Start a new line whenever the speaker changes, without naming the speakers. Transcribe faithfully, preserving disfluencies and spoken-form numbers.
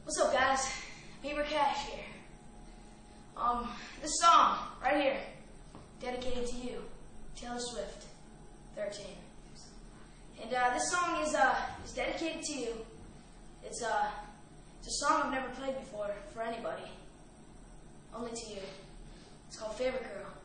What's up, guys? Beaver Cash here. Um, this song right here, dedicated to you, Taylor Swift, thirteen. And uh, this song is uh is dedicated to you. It's uh it's a song I've never played before for anybody, only to you. It's called Favorite Girl.